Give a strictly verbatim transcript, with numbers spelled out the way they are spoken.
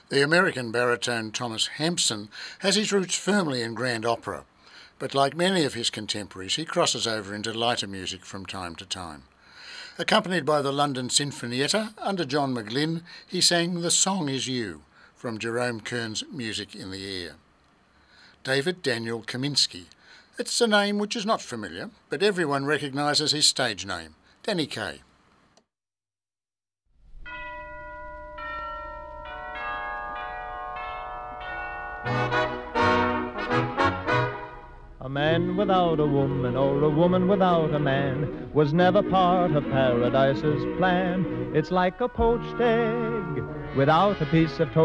The American baritone Thomas Hampson has his roots firmly in grand opera, but like many of his contemporaries, he crosses over into lighter music from time to time. Accompanied by the London Sinfonietta under John McGlynn, he sang The Song Is You from Jerome Kern's Music in the Air. David Daniel Kaminsky. It's a name which is not familiar, but everyone recognises his stage name, Danny Kaye. A man without a woman or a woman without a man was never part of Paradise's plan. It's like a poached egg without a piece of toast.